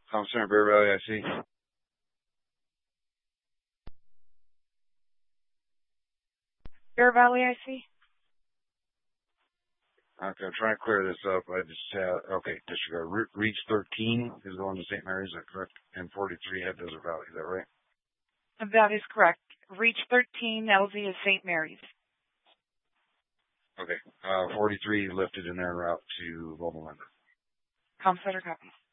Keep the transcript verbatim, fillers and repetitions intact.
Comm Center, Bear Valley, I see. Bear Valley, I see. Okay, I'm trying to clear this up. I just uh, okay, disregard. Re- Reach thirteen is going to Saint Mary's, is that correct? And forty-three at Desert Valley, is that right? That is correct. Reach thirteen, L Z is Saint Mary's. Okay, uh, forty-three lifted in their route to Loma Linda. Comm Center copies.